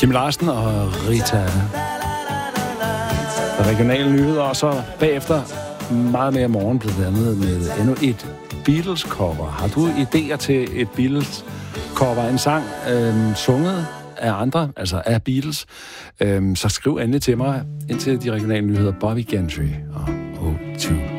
Kim Larsen og Rita. Regionale nyheder, og så bagefter meget mere morgen blandt andet med endnu et Beatles-cover. Har du idéer til et Beatles-cover, en sang sunget af andre, altså af Beatles, så skriv endelig til mig ind til de regionale nyheder. Bobby Gentry og O2.